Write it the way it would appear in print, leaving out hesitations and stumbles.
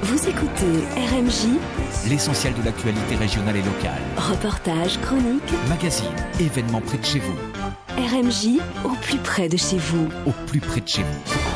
Vous écoutez RMJ, l'essentiel de l'actualité régionale et locale. Reportages, chroniques, Magazines, événements près de chez vous. RMJ au plus près de chez vous. Au plus près de chez vous.